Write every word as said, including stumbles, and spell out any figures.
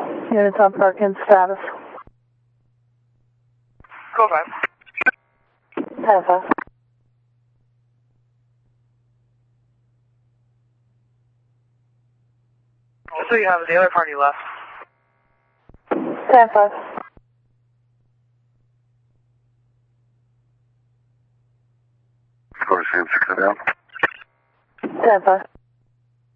Units on Perkins, status. Go five. ten five. So you have the other party left. ten five. Go to Sam six down. ten five.